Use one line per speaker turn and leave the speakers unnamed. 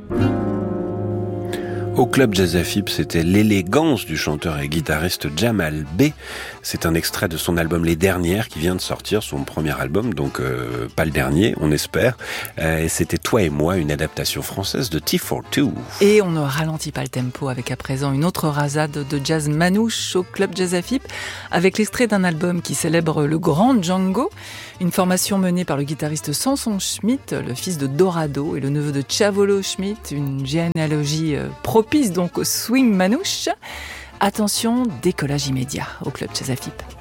Au Club Jazz Afib, c'était l'élégance du chanteur et guitariste Jamal B. C'est un extrait de son album Les Dernières qui vient de sortir, son premier album, donc pas le dernier, on espère. Et c'était Toi et moi, une adaptation française de T42.
Et on ne ralentit pas le tempo avec à présent une autre rasade de jazz manouche au Club Jazz Afib, avec l'extrait d'un album qui célèbre le grand Django, une formation menée par le guitariste Samson Schmidt, le fils de Dorado et le neveu de Chavolo Schmidt, une généalogie propice donc au swing manouche. Attention, décollage immédiat au Club Jazz Afib.